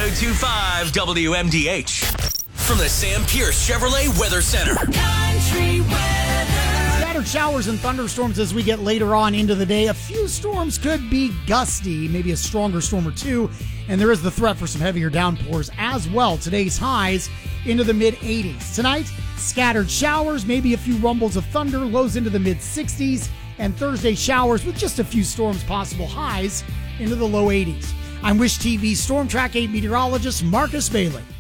102.5 WMDH. From the Sam Pierce Chevrolet Weather Center. Country weather. Scattered showers and thunderstorms as we get later on into the day. A few storms could be gusty, maybe a stronger storm or two. And there is the threat for some heavier downpours as well. Today's highs into the mid-80s. Tonight, scattered showers, maybe a few rumbles of thunder, lows into the mid-60s. And Thursday, showers with just a few storms possible, highs into the low 80s. I'm Wish TV Storm Track 8 meteorologist Marcus Bailey.